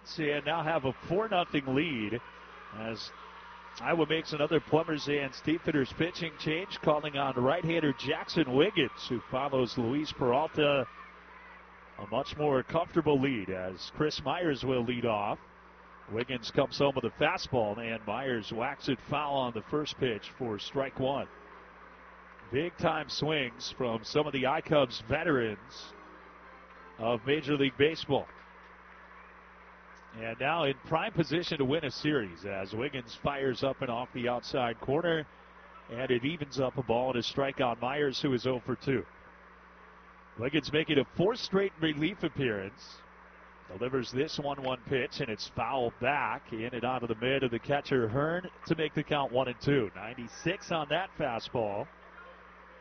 and now have a 4-0 lead as Iowa makes another Plumbers and Steepfitters pitching change, calling on right-hander Jackson Wiggins, who follows Luis Peralta a much more comfortable lead as Chris Myers will lead off. Wiggins comes home with a fastball, and Myers whacks it foul on the first pitch for strike one. Big-time swings from some of the iCubs veterans of Major League Baseball. And now in prime position to win a series as Wiggins fires up and off the outside corner, and it evens up a ball and a strike on Myers, who is 0 for 2. Wiggins making a 4th straight relief appearance. Delivers this 1-1 pitch, and it's fouled back in and out of the mid of the catcher Hearn to make the count 1-2. 96 on that fastball.